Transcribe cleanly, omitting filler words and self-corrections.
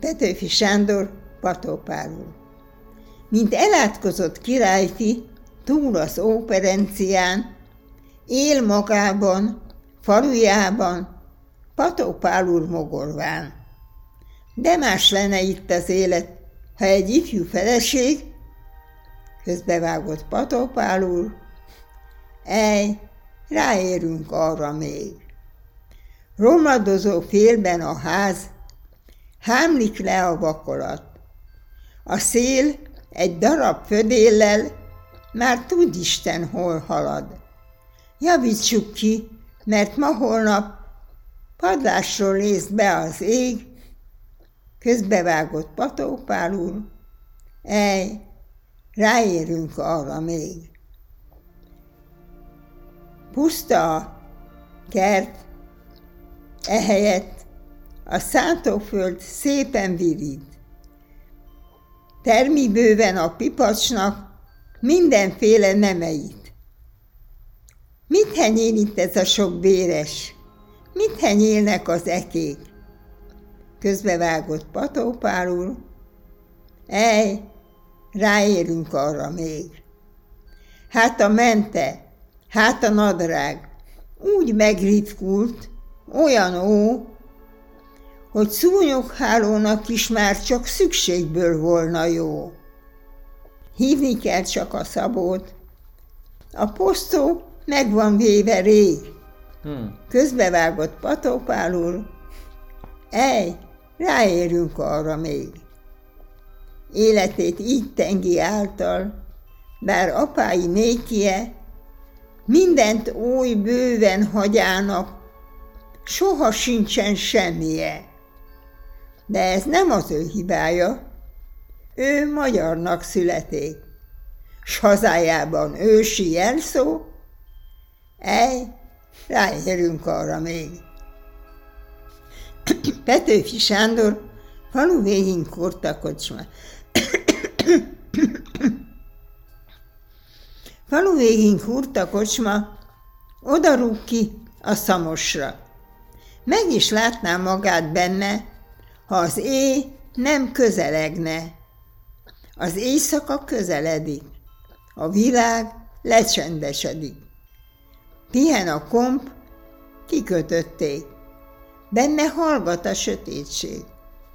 Petőfi Sándor, Pató-Pál úr. Mint elátkozott királyfi, túl az óperencián, él magában, falujában, Pató-Pál úr mogorván. De más lenne itt az élet, ha egy ifjú feleség, közbevágott Pató-Pál úr, ráérünk arra még. Romladozó félben a ház, hámlik le a vakolat. A szél egy darab födéllel már tud Isten hol halad. Javítsuk ki, mert ma-holnap padlásról néz be az ég, közbevágott Pató-Pál úr, ráérünk arra még. Puszta a kert, ehelyett a szántóföld szépen virít. Termi bőven a pipacsnak mindenféle nemeit. Mit henyél itt ez a sok béres? Mit henyélnek az ekék? Közbevágott Pató-Pál úr, ráérünk arra még. Hát a mente, hát a nadrág úgy megritkult, olyan hogy szúnyoghálónak is már csak szükségből volna jó. Hívni kell csak a Szabót. A posztó meg van véve rég. Közbevágott Pató-Pál úr, ráérünk arra még. Életét így tengi által, bár apái nékie, mindent oly bőven hagyának, soha sincsen semmije. De ez nem az ő hibája, ő magyarnak születik, s hazájában ősi jelszó, ráérünk arra még. Petőfi Sándor, falu végén kurta kocsma. Falu végén kurta kocsma, oda rúg ki a szamosra. Meg is látná magát benne, ha az éj nem közelegne. Az éjszaka közeledik, a világ lecsendesedik. Pihen a komp, kikötötték, benne hallgat a sötétség.